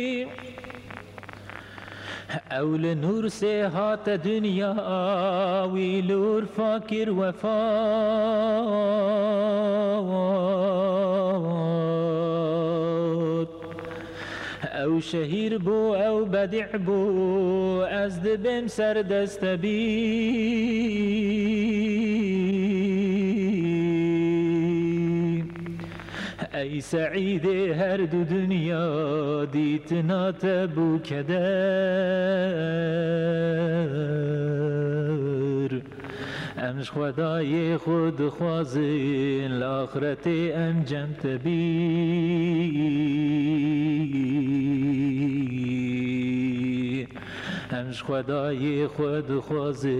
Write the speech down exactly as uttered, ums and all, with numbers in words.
اول نور سے ہات دنیا ویلور فاکر وفات او شهیر بو او بدع بو از دبم سر دست بی ای سعید هر دو دنیا دیت ناتبو کدر امش خدای خود خوازین لآخرت ام جمت بی امش خدای خود خوازین